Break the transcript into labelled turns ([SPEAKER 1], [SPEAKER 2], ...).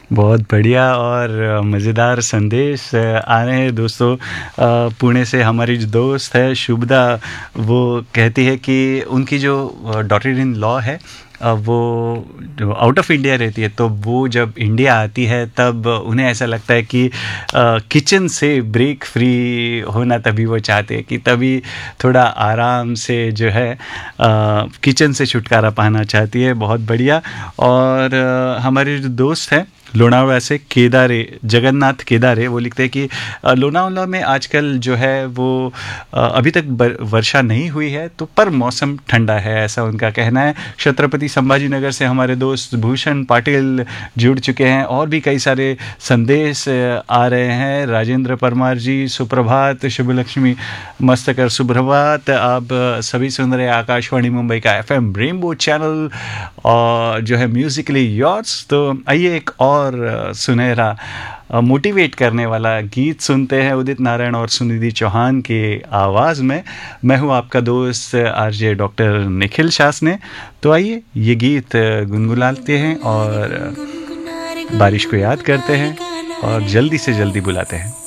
[SPEAKER 1] बहुत बढ़िया और मज़ेदार संदेश आ रहे हैं दोस्तों। पुणे से हमारी जो दोस्त है शुभदा, वो कहती है कि उनकी जो डॉटर इन लॉ है, वो जो आउट ऑफ इंडिया रहती है, तो वो जब इंडिया आती है तब उन्हें ऐसा लगता है कि किचन से ब्रेक फ्री होना तभी वो चाहते हैं, कि तभी थोड़ा आराम से जो है किचन से छुटकारा पाना चाहती है। बहुत बढ़िया। और हमारे जो दोस्त हैं लोनावला से केदारे, जगन्नाथ केदारे, वो लिखते हैं कि लोनावला में आजकल जो है वो अभी तक वर्षा नहीं हुई है, तो पर मौसम ठंडा है, ऐसा उनका कहना है। छत्रपति संभाजी नगर से हमारे दोस्त भूषण पाटिल जुड़ चुके हैं, और भी कई सारे संदेश आ रहे हैं। राजेंद्र परमार जी, सुप्रभात, शुभ लक्ष्मी मस्तकर सुप्रभात। आप सभी सुन रहे आकाशवाणी मुंबई का FM रेनबो चैनल और जो है म्यूजिकली योर्स। तो आइए एक और सुनहरा मोटिवेट करने वाला गीत सुनते हैं उदित नारायण और सुनिधि चौहान के आवाज़ में। मैं हूँ आपका दोस्त RJ डॉक्टर निखिल शासने। तो आइए ये गीत गुनगुनाते हैं और बारिश को याद करते हैं और जल्दी से जल्दी बुलाते हैं।